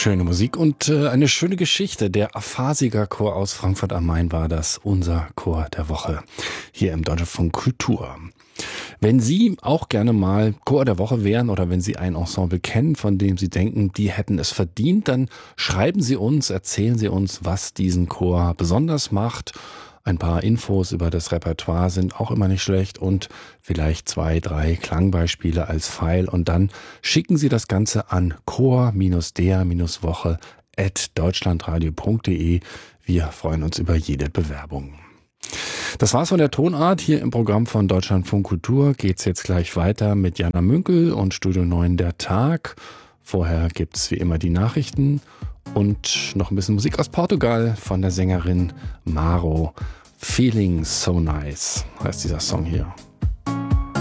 Schöne Musik und eine schöne Geschichte. Der Aphasiker Chor aus Frankfurt am Main war das, unser Chor der Woche hier im Deutschlandfunk Kultur. Wenn Sie auch gerne mal Chor der Woche wären oder wenn Sie ein Ensemble kennen, von dem Sie denken, die hätten es verdient, dann schreiben Sie uns, erzählen Sie uns, was diesen Chor besonders macht. Ein paar Infos über das Repertoire sind auch immer nicht schlecht und vielleicht 2, 3 Klangbeispiele als File und dann schicken Sie das Ganze an chor-der-woche@deutschlandradio.de. Wir freuen uns über jede Bewerbung. Das war's von der Tonart. Hier im Programm von Deutschlandfunk Kultur geht's jetzt gleich weiter mit Jana Münkel und Studio 9 der Tag. Vorher gibt's wie immer die Nachrichten und noch ein bisschen Musik aus Portugal von der Sängerin Maro. Feeling So Nice heißt dieser Song hier.